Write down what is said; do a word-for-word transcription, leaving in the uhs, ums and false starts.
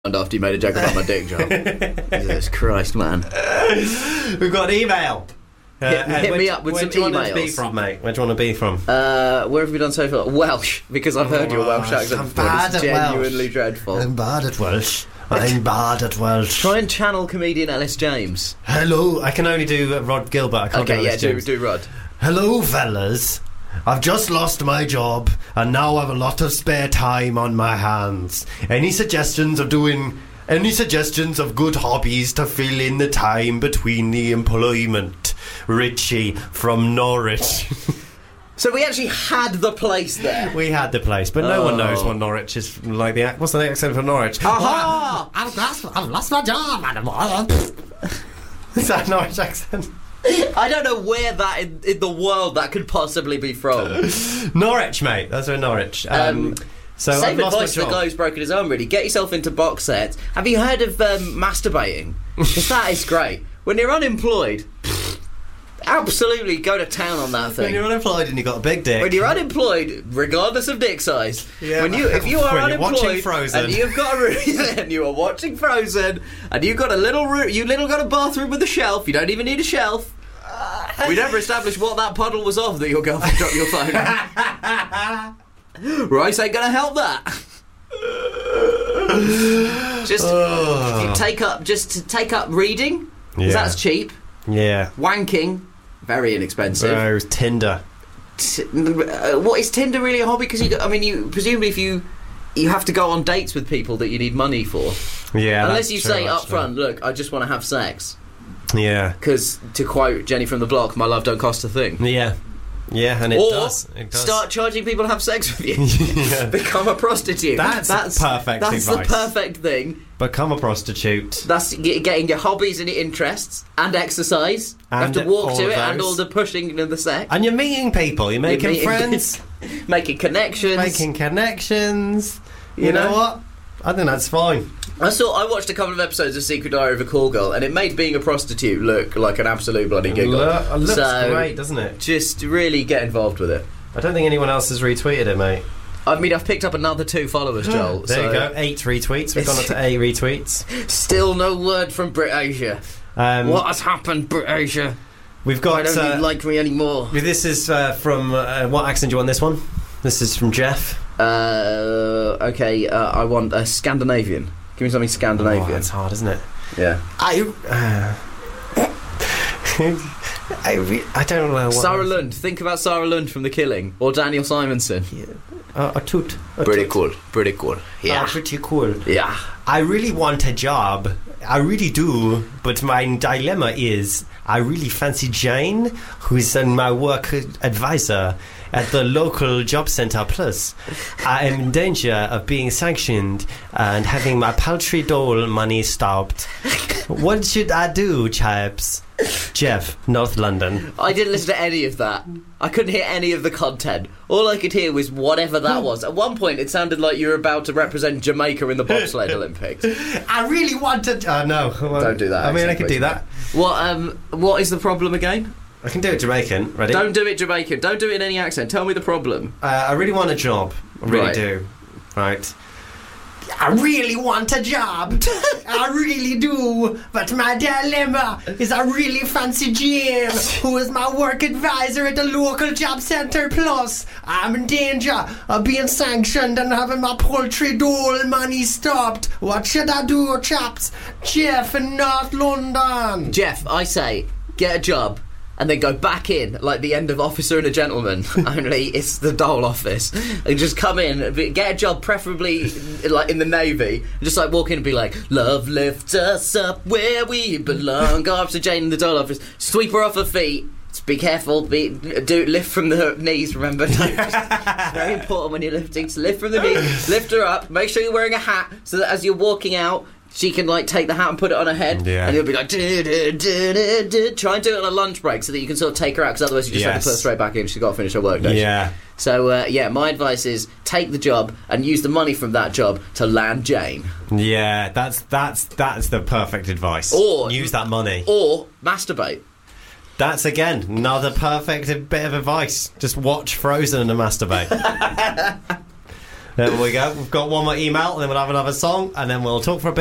after you made a joke about my dick, John. Jesus Christ, man. We've got an email. Uh, hit hit where, me up with where some do you emails. want it to be from, mate? Where do you want to be from? Uh, where have we done so far? Welsh, because I've heard your Oh, Welsh accent I'm before. bad It's at Welsh. genuinely dreadful. I'm bad at Welsh. I'm bad at Welsh. Try and channel comedian Ellis James. Hello. I can only do uh, Rod Gilbert. I can't Okay, do yeah, Ellis do, James. do Rod. Hello, fellas. I've just lost my job, and now I've a lot of spare time on my hands. Any suggestions of doing... Any suggestions of good hobbies to fill in the time between the employment? Richie from Norwich. So we actually had the place there. We had the place, but no Oh. one knows what Norwich is like. The ac- What's the accent for Norwich? Aha! I've lost, I've lost my job. Is that a Norwich accent? I don't know where that in, in the world that could possibly be from. Norwich, mate. That's where Norwich. Um, Um, so I've Same lost my advice to the job. guy who's broken his arm, really. Get yourself into box sets. Have you heard of um, masturbating? Because that is great. When you're unemployed, absolutely go to town on that When thing. you're unemployed and you got a big dick. When you're unemployed, regardless of dick size, Yeah. when you if you are When you're watching unemployed Frozen. and you've got a room, and you are watching Frozen, and you've got a little room, you little got a bathroom with a shelf. You don't even need a shelf. We never established what that puddle was of that your girlfriend dropped your phone on. Rice ain't gonna help that. Just if you take up just to take up reading, because Yeah. that's cheap. Yeah. Wanking, very inexpensive. Bro, Tinder. T- uh, what is Tinder really a hobby? Because you, I mean, you presumably if you you have to go on dates with people that you need money for, Yeah. unless that's you true, say up actually. front, look, I just want to have sex. Yeah. Because to quote Jenny from the Block, my love don't cost a thing. Yeah. Yeah, and it or does. It does. start charging people to have sex with you. Yeah. Become a prostitute. That's perfect That's advice. the perfect thing. Become a prostitute. That's ge- getting your hobbies and your interests and exercise. And you have to walk all to of it and those. all the pushing and the sex. And you're meeting people. You're making meeting friends. Making connections. Making connections. You, You know? know? what? I think that's fine. I saw. I watched a couple of episodes of Secret Diary of a Call Girl, and it made being a prostitute look like an absolute bloody giggle. Lo- it looks so great, doesn't it? just really get involved with it. I don't think anyone else has retweeted it, mate. I mean, I've picked up another two followers, Joel. There so you go. Eight retweets. We've gone up to eight retweets. Still no word from Britasia. Um, What has happened, Britasia? We've Why got. don't Uh, you like me anymore? this is uh, from. Uh, what accent do you want this one? This is from Jeff. Uh, okay, uh, I want a Scandinavian. Give me something Oh, Scandinavian. that's hard, isn't it? yeah. I. Uh, I, re- I don't know what. Sarah Lund. Think about Sarah Lund from The Killing, or Daniel Simonson. Uh, a toot. A Pretty toot. cool. Pretty cool. Yeah. Uh, pretty cool. yeah. I really want a job. I really do. But my dilemma is I really fancy Jane, who's uh, my work advisor at the local job centre. Plus, I am in danger of being sanctioned and having my paltry dole money stopped. What should I do, chaps? Jeff, North London. I didn't listen to any of that. I couldn't hear any of the content. All I could hear was whatever that was. At one point, it sounded like you were about to represent Jamaica in the bobsled Olympics. I really want to. Uh, no. Don't do that I mean, I accent, can do please. that. What um? What is the problem again? I can do it Jamaican. Ready? Don't do it Jamaican. Don't do it in any accent. Tell me the problem. Uh, I really want a job. I really Right. do. Right. I really want a job. I really do. But my dilemma is I really fancy Jim, who is my work advisor at the local job centre. Plus, I'm in danger of being sanctioned and having my poultry dole money stopped. What should I do, chaps? Jeff in North London. Jeff, I say, get a job. And then go back in, like the end of Officer and a Gentleman, only it's the Dole office. And just come in, be- get a job, preferably like in the Navy, and just like walk in and be like, love lifts us up where we belong. Go up to Jane in the Dole office, sweep her off her feet. Just be careful, be, do lift from the knees, remember. Don't just, it's very important when you're lifting, to lift from the knees, lift her up, make sure you're wearing a hat, so that as you're walking out, she can like take the hat and put it on her head, Yeah. and you'll be like, "Du, du, du, du, du." Try and do it on a lunch break so that you can sort of take her out, because otherwise you just have Yes. to put her straight back in. She's got to finish her work day. Yeah. So uh, yeah, my advice is take the job and use the money from that job to land Jane, Yeah, that's that's that's the perfect advice. Or- use that money. or masturbate. That's again another perfect bit of advice. Just watch Frozen and masturbate. There we go. We've got one more email, and then we'll have another song, and then we'll talk for a bit.